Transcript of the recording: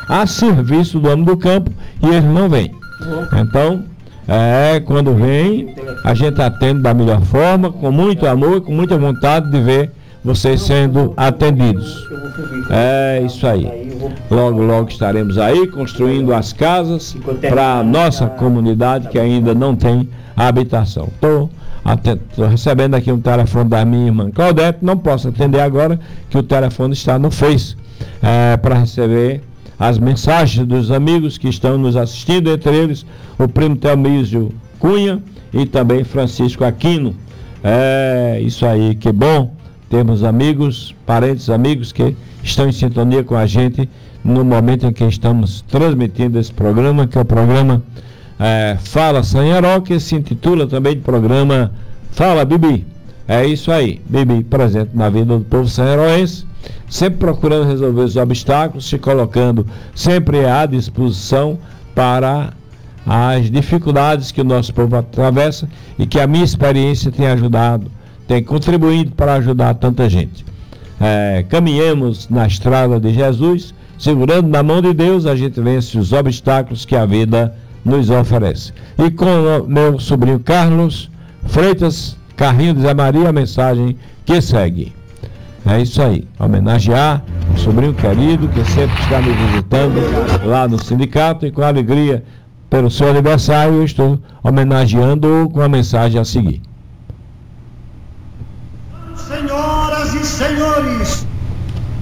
a serviço do homem do campo e ele não vem. Então, quando vem, a gente atende da melhor forma, com muito amor, com muita vontade de ver vocês sendo atendidos. É isso aí. Logo, logo estaremos aí construindo as casas para a nossa comunidade que ainda não tem habitação. Estou recebendo aqui um telefone da minha irmã Claudete, não posso atender agora, que o telefone está no Face, para receber as mensagens dos amigos que estão nos assistindo, entre eles o primo Telmísio Cunha e também Francisco Aquino. Isso aí, que bom termos amigos, parentes, amigos que estão em sintonia com a gente no momento em que estamos transmitindo esse programa, que é o programa Fala Sanharó, que se intitula também de programa Fala Bibi. É isso aí, Bibi presente na vida do povo sanharoense, sempre procurando resolver os obstáculos, se colocando sempre à disposição para as dificuldades que o nosso povo atravessa e que a minha experiência tem ajudado, tem contribuído para ajudar tanta gente. Caminhemos na estrada de Jesus, segurando na mão de Deus, a gente vence os obstáculos que a vida nos oferece. E com o meu sobrinho Carlos Freitas, Carrinho de Zé Maria, a mensagem que segue. É isso aí, homenagear o sobrinho querido que sempre está me visitando lá no sindicato, e com alegria pelo seu aniversário eu estou homenageando-o com a mensagem a seguir. Senhoras e senhores,